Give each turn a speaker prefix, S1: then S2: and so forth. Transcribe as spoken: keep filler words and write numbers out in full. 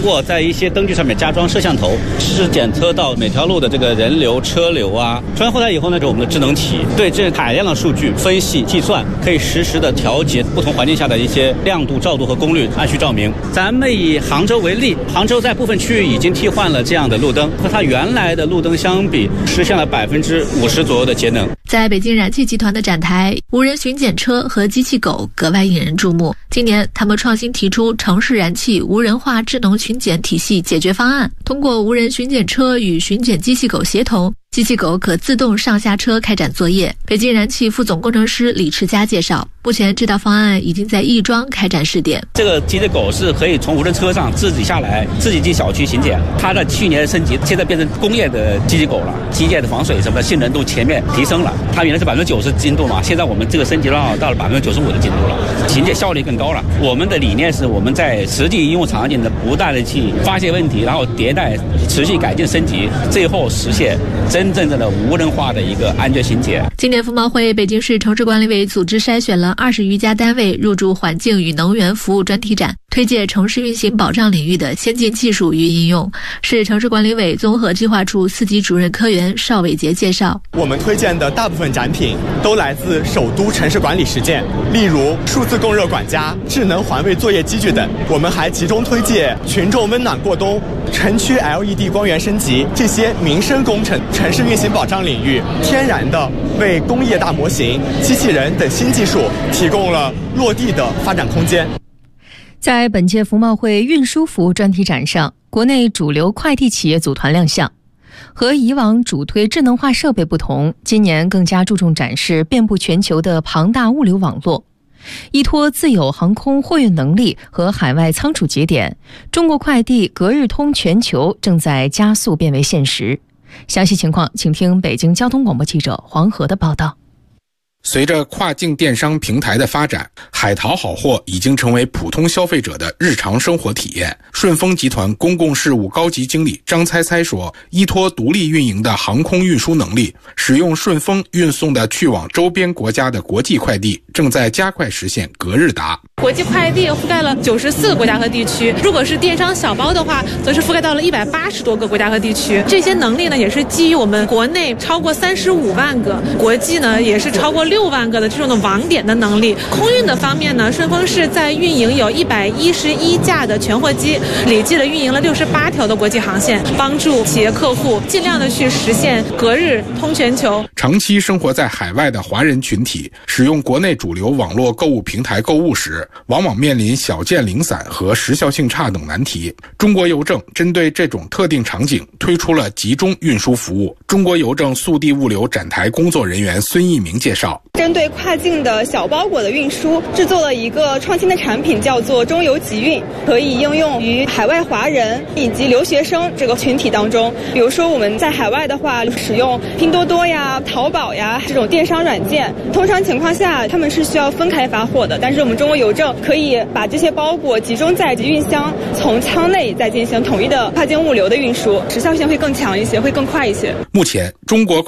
S1: 过在一些灯具上面加装摄像头，实时检测到每条路的这个人流、车流啊。装后台以后呢，就我们的智能体对这海量的数据分析计算，可以实时的调节不同环境下的一些亮度、照度和功率，按需照明。咱们以杭州为例，杭州在部分区域已经替换了这样的路灯，和它原来的路灯相比，实现了百分之五十左右的节能。
S2: 在北京燃气集团的展台，无人巡检车和机器狗格外引人注目。今年，他们创新提出城市燃气无人化智能巡检体系解决方案，通过无人巡检车与巡检机器狗协同，机器狗可自动上下车开展作业。北京燃气副总工程师李持佳介绍，目前这套方案已经在亦庄开展试点。
S1: 这个机器狗是可以从无人车上自己下来，自己进小区巡检。它的去年升级，现在变成工业的机器狗了，机械的防水什么的性能都前面提升了。它原来是百分之九十精度嘛，现在我们这个升级到到了百分之九十五的精度了，巡检效率更高了。我们的理念是我们在实际应用场景的不断的去发现问题，然后迭代、持续改进升级，最后实现真正的无人化的一个安全巡检。
S2: 今年服贸会，北京市城市管理委组织筛选了二十余家单位入驻环境与能源服务专题展，推介城市运行保障领域的先进技术与应用。市城市管理委综合计划处四级主任科员邵伟杰介绍，
S3: 我们推荐的大部分展品都来自首都城市管理实践，例如数字供热管家、智能环卫作业机具等。我们还集中推介群众温暖过冬、城区 L E D 光源升级这些民生工程、城市运行保障领域，天然的为工业大模型、机器人等新技术提供了落地的发展空间。
S4: 在本届服贸会运输服务专题展上，国内主流快递企业组团亮相。和以往主推智能化设备不同，今年更加注重展示遍布全球的庞大物流网络。依托自有航空货运能力和海外仓储节点，中国快递隔日通全球正在加速变为现实。详细情况，请听北京交通广播记者黄河的报道。
S5: 随着跨境电商平台的发展，海淘好货已经成为普通消费者的日常生活体验。顺丰集团公共事务高级经理张猜猜说，依托独立运营的航空运输能力，使用顺丰运送的去往周边国家的国际快递正在加快实现隔日达。
S6: 国际快递覆盖了九十四个国家和地区，如果是电商小包的话，则是覆盖到了一百八十多个国家和地区。这些能力呢，也是基于我们国内超过三十五万个，国际呢也是超过六万个的这种的网点的能力。空运的方面呢，顺丰是在运营有一百一十一架的全货机，累计的运营了六十八条的国际航线，帮助企业客户尽量的去实现隔日通全球。
S5: 长期生活在海外的华人群体使用国内主流网络购物平台购物时，往往面临小件零散和时效性差等难题。中国邮政针对这种特定场景推出了集中运输服务。中国邮政速递物流展台工作人员孙一鸣介绍，
S7: 针对跨境的小包裹的运输，制作了一个创新的产品，叫做中邮集运，可以应用于海外华人以及留学生这个群体当中。比如说我们在海外的话，使用拼多多呀、淘宝呀这种电商软件，通常情况下他们是需要分开发货的，但是我们中国邮政可以把这些包裹集中在集运箱，从舱内再进行统一的跨境物流的运输，时效性会更强一些，会更快一些。
S5: 目前中国